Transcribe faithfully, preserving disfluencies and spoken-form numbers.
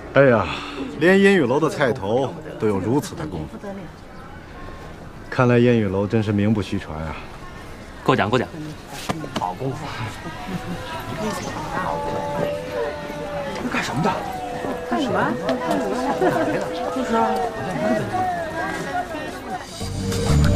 哎呀，连烟雨楼的菜头都有如此的功夫，看来烟雨楼真是名不虚传啊！ 过奖过奖，好功夫！ 这干什么的？ 干什么？就是啊。